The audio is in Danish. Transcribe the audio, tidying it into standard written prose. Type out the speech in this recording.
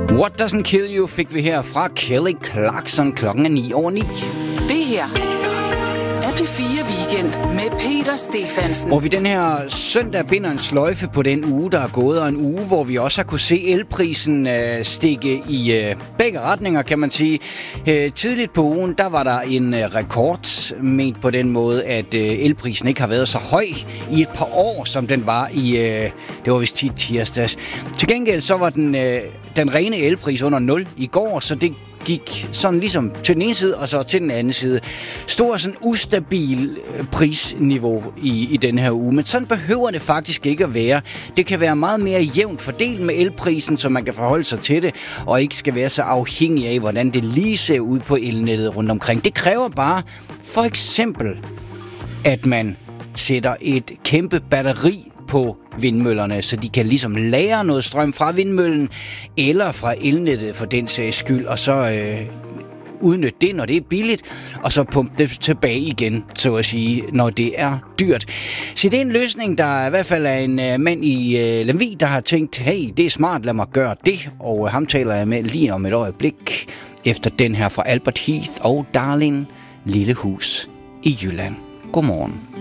What Doesn't Kill You fik vi her fra Kelly Clarkson. Klokken er 9:09. Det her er P4 Weekend med Peter Stefansen. Hvor vi den her søndag binder en sløjfe på den uge, der er gået, og en uge, hvor vi også har kunne se elprisen stikke i begge retninger, kan man sige. Tidligt på ugen, der var der en rekord, ment på den måde, at elprisen ikke har været så høj i et par år, som den var i, det var vist tirsdags. Til gengæld så var den rene elpris under 0 i går, så det gik sådan ligesom til den ene side, og så til den anden side. Stor sådan ustabil prisniveau i den her uge, men sådan behøver det faktisk ikke at være. Det kan være meget mere jævnt fordelt med elprisen, så man kan forholde sig til det, og ikke skal være så afhængig af, hvordan det lige ser ud på elnettet rundt omkring. Det kræver bare for eksempel, at man sætter et kæmpe batteri på vindmøllerne, så de kan ligesom lagre noget strøm fra vindmøllen eller fra elnettet for den sags skyld, og så udnytte det, når det er billigt, og så pumpe det tilbage igen, så at sige, når det er dyrt. Så det er en løsning, der i hvert fald er en mand i Lemvig, der har tænkt, hey, det er smart, lad mig gøre det, og ham taler jeg med lige om et øjeblik, efter den her fra Albert Heath og Darlene, Lille Hus i Jylland. Godmorgen.